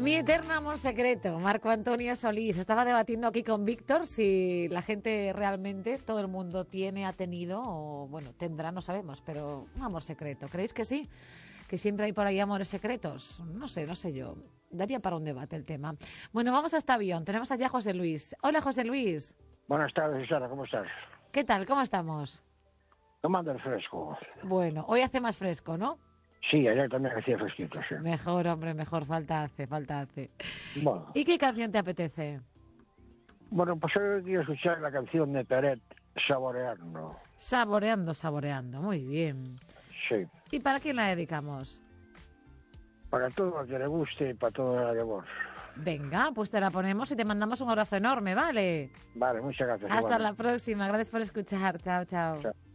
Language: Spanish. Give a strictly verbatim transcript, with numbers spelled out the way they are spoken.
Mi eterno amor secreto, Marco Antonio Solís. Estaba debatiendo aquí con Víctor si la gente realmente, todo el mundo tiene, ha tenido, o bueno, tendrá, no sabemos, pero un amor secreto. ¿Creéis que sí? Que siempre hay por ahí amores secretos. No sé, no sé yo. Daría para un debate el tema. Bueno, vamos a este avión. Tenemos allá a José Luis. Hola, José Luis. Buenas tardes, Sara, ¿cómo estás? ¿Qué tal? ¿Cómo estamos? Tomando el fresco. Bueno, hoy hace más fresco, ¿no? Sí, ayer también hacía fresquito, sí. Mejor, hombre, mejor. Falta hace, falta hace. Bueno, ¿Y qué canción te apetece? bueno, pues hoy quiero escuchar la canción de Peret, Saboreando. Saboreando, saboreando. Muy bien. Sí, ¿Y para quién la dedicamos? para todo lo que le guste y para todo el amor. Venga, pues te la ponemos y te mandamos un abrazo enorme, ¿vale? Vale, muchas gracias. Hasta igualmente. la próxima. Gracias por escuchar. Chao, chao. Chao.